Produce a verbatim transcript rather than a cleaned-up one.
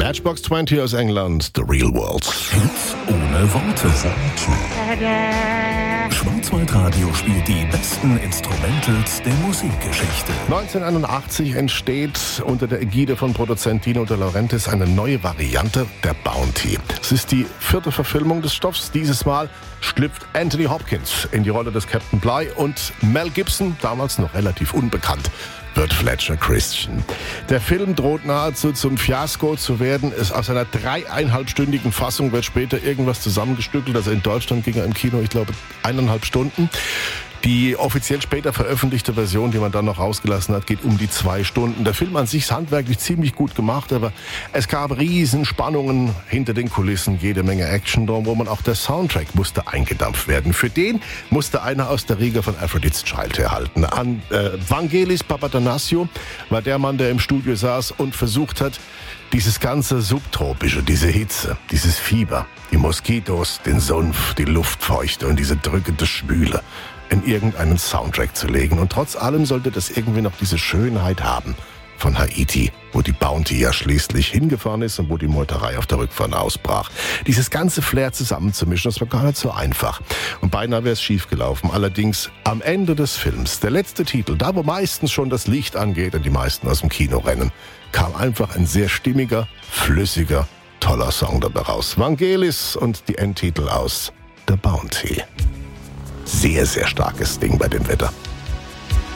Matchbox zwanzig aus England, The Real World. Hits ohne Worte. Schwarzwaldradio spielt die besten Instrumentals der Musikgeschichte. neunzehnhunderteinundachtzig entsteht unter der Ägide von Produzent Dino De Laurentiis eine neue Variante der Bounty. Es ist die vierte Verfilmung des Stoffs. Dieses Mal schlüpft Anthony Hopkins in die Rolle des Captain Bligh und Mel Gibson, damals noch relativ unbekannt, wird Fletcher Christian. Der Film droht nahezu zum Fiasko zu werden. Es aus einer dreieinhalbstündigen Fassung wird später irgendwas zusammengestückelt. Also in Deutschland ging er im Kino, ich glaube, eineinhalb Stunden. Die offiziell später veröffentlichte Version, die man dann noch rausgelassen hat, geht um die zwei Stunden. Der Film an sich ist handwerklich ziemlich gut gemacht, aber es gab Riesenspannungen hinter den Kulissen, jede Menge Action drum, wo man auch der Soundtrack musste eingedampft werden. Für den musste einer aus der Riege von Aphrodite's Child herhalten. An äh, Vangelis Papathanassiou war der Mann, der im Studio saß und versucht hat, dieses ganze Subtropische, diese Hitze, dieses Fieber, die Moskitos, den Sumpf, die Luftfeuchte und diese drückende Schwüle in irgendeinen Soundtrack zu legen. Und trotz allem sollte das irgendwie noch diese Schönheit haben von Haiti, wo die Bounty ja schließlich hingefahren ist und wo die Meuterei auf der Rückfahrt ausbrach. Dieses ganze Flair zusammenzumischen, das war gar nicht so einfach. Und beinahe wäre es schiefgelaufen. Allerdings am Ende des Films, der letzte Titel, da wo meistens schon das Licht angeht und die meisten aus dem Kino rennen, kam einfach ein sehr stimmiger, flüssiger, toller Song dabei raus. Vangelis und die Endtitel aus The Bounty. Sehr, sehr starkes Ding bei dem Wetter.